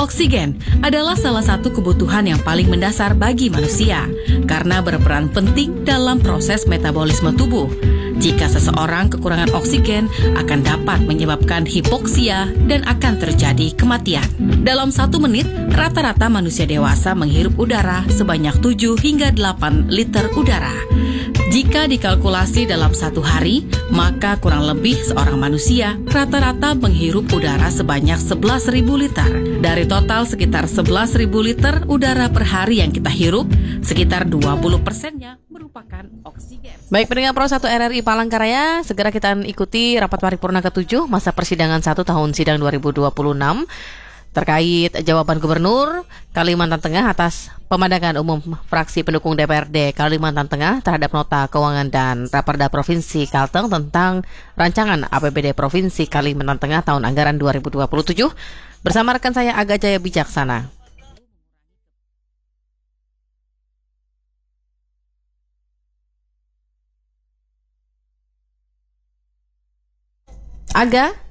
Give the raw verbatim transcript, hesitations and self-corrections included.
Oksigen adalah salah satu kebutuhan yang paling mendasar bagi manusia karena berperan penting dalam proses metabolisme tubuh. Jika seseorang kekurangan oksigen akan dapat menyebabkan hipoksia dan akan terjadi kematian. Dalam satu menit, rata-rata manusia dewasa menghirup udara sebanyak tujuh hingga delapan liter udara. Jika dikalkulasi dalam satu hari, maka kurang lebih seorang manusia rata-rata menghirup udara sebanyak sebelas ribu liter. Dari total sekitar sebelas ribu liter udara per hari yang kita hirup, sekitar dua puluh persennya merupakan oksigen. Baik, pendengar Pro satu R R I Palangkaraya, segera kita ikuti rapat paripurna ketujuh masa persidangan satu tahun sidang dua ribu dua puluh enam terkait jawaban Gubernur Kalimantan Tengah atas pemandangan umum fraksi pendukung D P R D Kalimantan Tengah terhadap nota keuangan dan Raperda Provinsi Kalteng tentang rancangan A P B D Provinsi Kalimantan Tengah tahun anggaran dua ribu dua puluh tujuh bersama rekan saya Aga Jaya Bijaksana. Aga?